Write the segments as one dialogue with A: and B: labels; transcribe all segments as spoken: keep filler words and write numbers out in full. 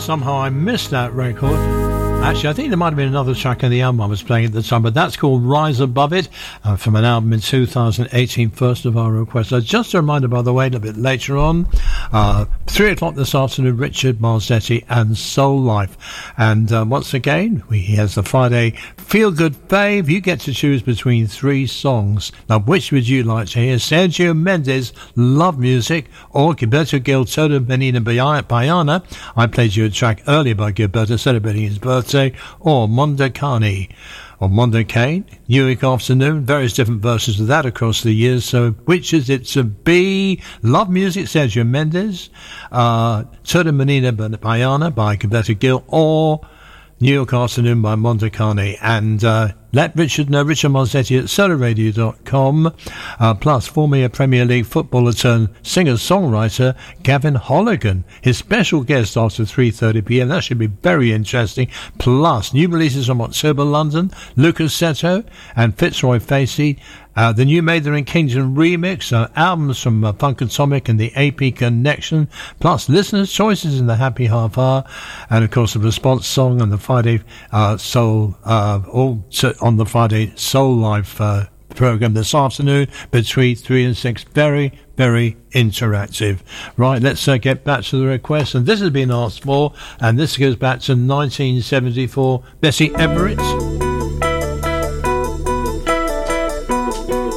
A: somehow I missed that record. Actually, I think there might have been another track in the album I was playing at the time, but that's called Rise Above It, uh, from an album in two thousand eighteen, first of our requests. So just a reminder, by the way, a little bit later on, uh, three o'clock this afternoon, Richard Marzetti and Soul Life. And uh, once again, we, he has the Friday Feel Good Fave. You get to choose between three songs. Now, which would you like to hear? Sergio Mendes, Love Music, or Gilberto Gil, Todo Menina Baiana. I played you a track earlier by Gilberto celebrating his birthday. Or Mondo Cane, or Mondo Cane, New York Afternoon, various different versions of that across the years. So which is it to be? Love Music, Sergio Mendes, uh, Todo Menina Baiana by Gilberto Gil, or New York Afternoon by Mondo Cane. And uh, let Richard know, Richard Marzetti at solar radio dot com. Uh, plus, former Premier League footballer turned singer-songwriter Gavin Holligan, his special guest after three thirty p.m. That should be very interesting. Plus, new releases from October London, Lucas Seto and Fitzroy Facey. Uh, the new Mather and Kingdom remix, uh, albums from uh, Funk Atomic and the A P Connection, plus listeners' choices in the Happy Half Hour, and of course the response song on the Friday uh, Soul, uh, all on the Friday Soul Life uh, program this afternoon between three and six. Very, very interactive. Right, let's uh, get back to the request, and this has been asked for, and this goes back to nineteen seventy-four. Bessie Everett.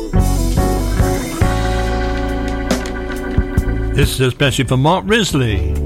A: This is especially for Mark Risley.